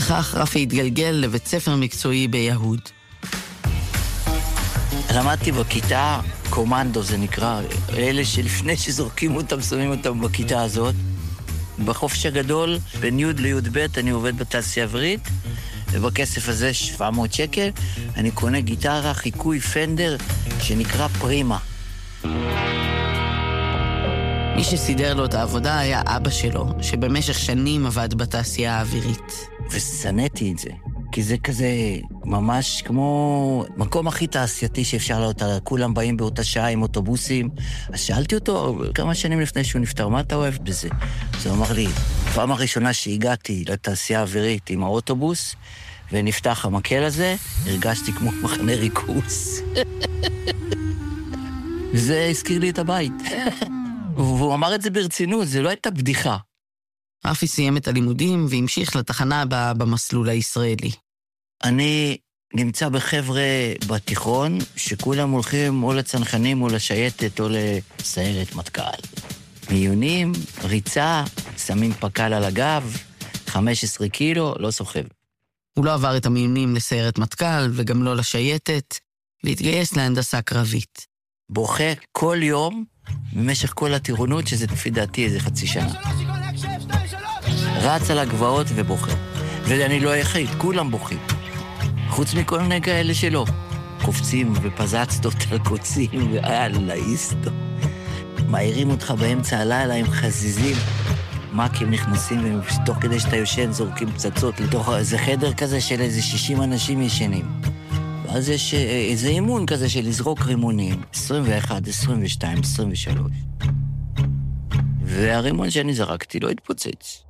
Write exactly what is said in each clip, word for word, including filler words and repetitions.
וכך רפי התגלגל לבית ספר מקצועי ביהוד. למדתי בכיתה, קומנדו זה נקרא, אלה שלפני שזורקים אותם, שמים אותם בכיתה הזאת. בחופש הגדול, בין י' לי' ב', אני עובד בתעשייה האווירית, ובכסף הזה שבע מאות שקל, אני קונה גיטרה, חיקוי פנדר, שנקרא פרימה. מי שסידר לו את העבודה היה אבא שלו, שבמשך שנים עבד בתעשייה האווירית. ושנאתי את זה, כי זה כזה ממש כמו מקום הכי תעשייתי שאפשר לעלות עליו. כולם באים באותה שעה עם אוטובוסים. אז שאלתי אותו כמה שנים לפני שהוא נפטר, מה אתה אוהב בזה? אז הוא אמר לי, פעם הראשונה שהגעתי לתעשייה האווירית עם האוטובוס, ונפתח המקל הזה, הרגשתי כמו מחנה ריכוז. וזה הזכיר לי את הבית. והוא אמר את זה ברצינות, זה לא הייתה בדיחה. רפי סיים את הלימודים והמשיך לתחנה הבאה במסלול הישראלי. אני נמצא בחבר'ה בתיכון, שכולם הולכים או לצנחנים או לשייטת או לסיירת מטכ"ל. מיונים, ריצה, שמים פקל על הגב, חמישה עשר קילו, לא סוחב. הוא לא עבר את המיונים לסיירת מטכ"ל וגם לא לשייטת, והתגייס להנדסה קרבית. בוכה כל יום, במשך כל הטירונות, שזה לפי דעתי איזה חצי שנה. רץ על הגבעות ובוכה. ואני לא היחיד, כולם בוכים. חוץ מכל מיני כאלה שלא. קופצים ופזצתות על קוצים, ואללה, איסטו. מעירים אותך באמצע הלילה עם חזיזים. מקים נכנסים, ותוך כדי שאתה יושן זורקים פצצות לתוך איזה חדר כזה של איזה שישים אנשים ישנים. ואז יש איזה אימון כזה של לזרוק רימונים, עשרים ואחת, עשרים ושתיים, עשרים ושלוש. והרימון שאני זרקתי לא התפוצץ.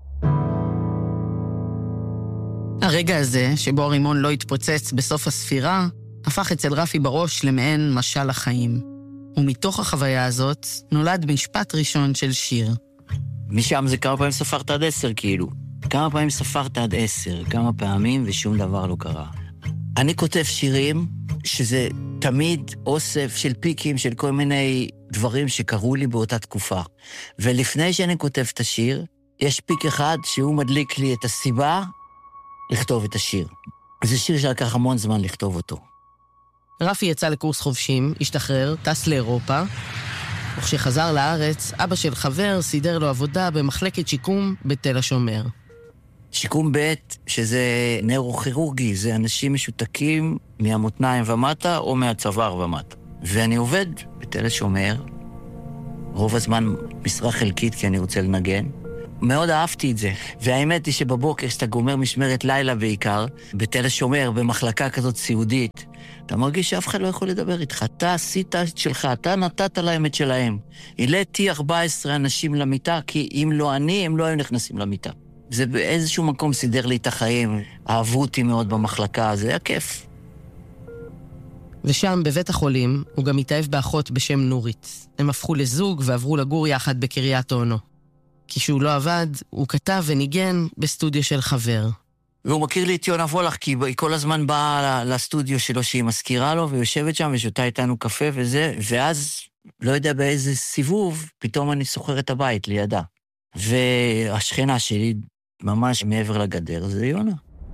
הרגע הזה, שבו הרימון לא התפוצץ בסוף הספירה, הפך אצל רפי בראש למעין משל החיים. ומתוך החוויה הזאת נולד משפט ראשון של שיר. משם זה כמה פעמים ספרת עד עשר, כאילו. כמה פעמים ספרת עד עשר, כמה פעמים ושום דבר לא קרה. אני כותב שירים שזה תמיד אוסף של פיקים של כל מיני דברים שקרו לי באותה תקופה. ולפני שאני כותב את השיר, יש פיק אחד שהוא מדליק לי את הסיבה לכתוב את השיר. זה שיר שלקח המון זמן לכתוב אותו. רפי יצא לקורס חובשים, השתחרר, טס לאירופה, וכשחזר לארץ, אבא של חבר סידר לו עבודה במחלקת שיקום בתל השומר. שיקום ב' שזה נוירוכירורגי, זה אנשים משותקים מהמותניים ומטה או מהצוואר ומטה. ואני עובד בתל השומר, רוב הזמן משרה חלקית כי אני רוצה לנגן. מאוד אהבתי את זה. והאמת היא שבבוקר, שאתה גומר משמרת לילה בעיקר, בתל השומר, במחלקה כזאת סיעודית, אתה מרגיש שאף אחד לא יכול לדבר איתך. אתה עשית את שלך, אתה נתת להם את שלהם. העליתי ארבעה עשר אנשים למיטה, כי אם לא אני, הם לא היו נכנסים למיטה. זה באיזשהו מקום סידר לי את החיים. אהבו אותי מאוד במחלקה, זה היה כיף. ושם, בבית החולים, הוא גם התאהב באחות בשם נורית. הם הפכו לזוג ועברו לגור יחד בקריית אונו. כשהוא לא עבד, הוא כתב וניגן בסטודיו של חבר. והוא מכיר לי את יונה וולך, כי היא כל הזמן באה לסטודיו שלו שהיא מזכירה לו, ויושבת שם ושותה איתנו קפה וזה, ואז, לא יודע באיזה סיבוב, פתאום אני סוחר את הבית לידה. והשכנה שלי, ממש מעבר לגדר, זה יונה.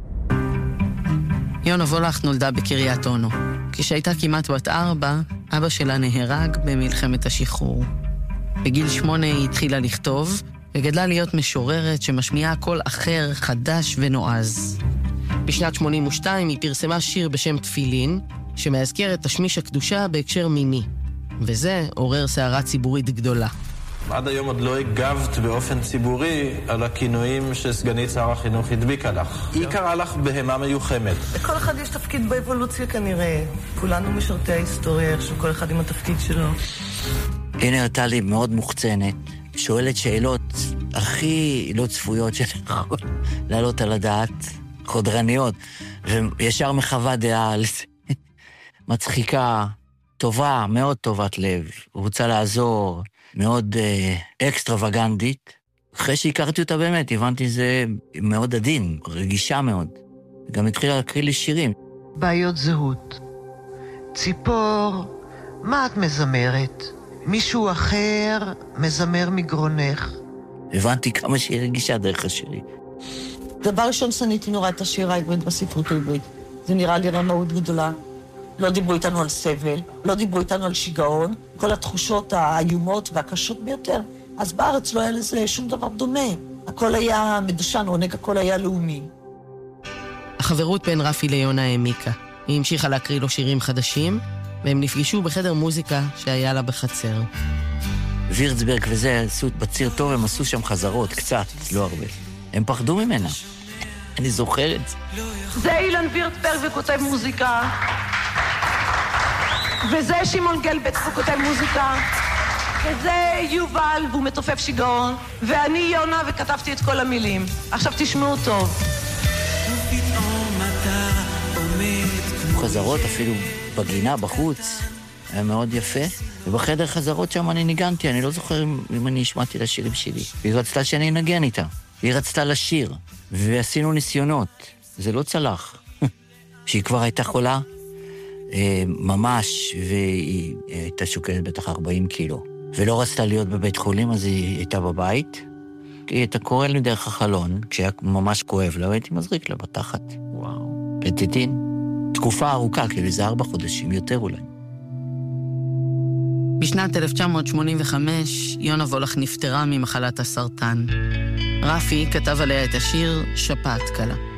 יונה וולך נולדה בקריית אונו. כשהייתה כמעט בת ארבע, אבא שלה נהרג במלחמת השחרור. בגיל שמונה היא התחילה לכתוב, וגדלה להיות משוררת שמשמיעה קול אחר, חדש ונועז. בשנת שמונים ושתיים היא פרסמה שיר בשם תפילין, שמאזכר את תשמיש הקדושה בהקשר מיני. וזה עורר סערה ציבורית גדולה. עד היום עוד לא הגבת באופן ציבורי על הכינויים שסגנית שר החינוך הדביקה לך. היא קראה לך בהמה מיוחמת. לכל אחד יש תפקיד באבולוציה כנראה. כולנו משרתי ההיסטוריה, איך שכל אחד עם התפקיד שלו. הנה אותה לי מאוד מוחצנת, שואלת שאלות הכי לא צפויות שיכול לעלות על הדעת, חודרניות, וישר מחווה דעה על זה. מצחיקה, טובה, מאוד טובת לב, רוצה לעזור, מאוד אה, אקסטרווגנדית. אחרי שהכרתי אותה באמת, הבנתי זה מאוד עדין, רגישה מאוד. גם התחילה להקריא לי שירים. בעיות זהות. ציפור, מה את מזמרת? מישהו אחר מזמר מגרונך. הבנתי כמה שהיא רגישה דרך השירים. דבר ראשון, שניתי נורא את השיר העברית בספרות העברית. זה נראה לי רמאות גדולה. לא דיברו איתנו על סבל, לא דיברו איתנו על שיגעון, כל התחושות האיומות והקשות ביותר. אז בארץ לא היה לזה שום דבר דומה. הכל היה מדושן, עונג הכל היה לאומי. החברות בין רפי ליונה העמיקה. היא המשיכה להקריא לו שירים חדשים, והם נפגשו בחדר מוזיקה שהיה לה בחצר. וירצברג וזה עשו בציר טוב, הם עשו שם חזרות, קצת, לא הרבה. הם פחדו ממנה. אני זוכר את זה. זה אילן וירצברג וכותב מוזיקה. וזה שמעון גלבץ וכותב מוזיקה. וזה יובל והוא מתופף שיגעון. ואני יונה וכתבתי את כל המילים. עכשיו תשמעו טוב. חזרות אפילו בגינה, בחוץ. היה מאוד יפה. ובחדר חזרות שם אני ניגנתי, אני לא זוכר אם אני השמעתי את השירים שלי. והיא רצתה שאני אנגן איתה. היא רצתה לשיר. ועשינו ניסיונות. זה לא צלח. שהיא כבר הייתה חולה, ממש, והיא הייתה שוקלת בטח ארבעים קילו. ולא רצתה להיות בבית חולים, אז היא הייתה בבית. היא הייתה קורא לי דרך החלון, כשהיה ממש כואב לה, והייתי מזריק לה בתחת. וואו. פטיטין. תקופה ארוכה, כאילו זה ארבע חודשים, יותר אולי. בשנת אלף תשע מאות שמונים וחמש, יונה וולך נפטרה ממחלת הסרטן. רפי כתב עליה את השיר שפעת קלה.